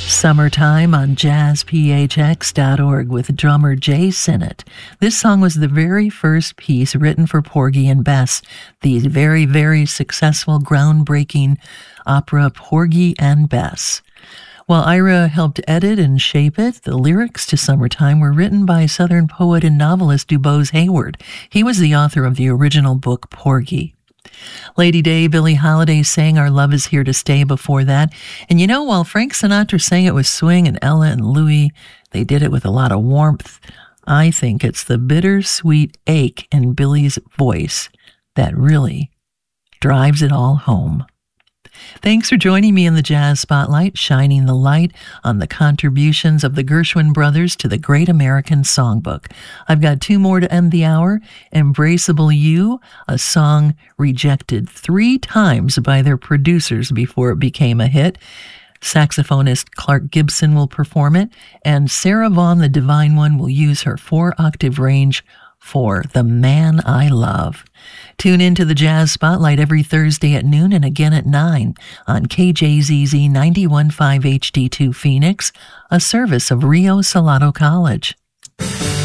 Summertime on jazzphx.org with drummer Jay Sinnott. This song was the very first piece written for Porgy and Bess, the very, very successful, groundbreaking opera Porgy and Bess. While Ira helped edit and shape it, the lyrics to Summertime were written by Southern poet and novelist DuBose Hayward. He was the author of the original book Porgy. Lady Day, Billie Holiday sang Our Love Is Here to Stay before that. And you know, while Frank Sinatra sang it with swing and Ella and Louie, they did it with a lot of warmth. I think it's the bittersweet ache in Billie's voice that really drives it all home. Thanks for joining me in the Jazz Spotlight, shining the light on the contributions of the Gershwin brothers to the Great American Songbook. I've got two more to end the hour. Embraceable You, a song rejected 3 times by their producers before it became a hit. Saxophonist Clark Gibson will perform it, and Sarah Vaughan, the Divine One, will use her 4-octave range for The Man I Love. Tune into the Jazz Spotlight every Thursday at noon and again at 9 on KJZZ 91.5 HD2 Phoenix, a service of Rio Salado College.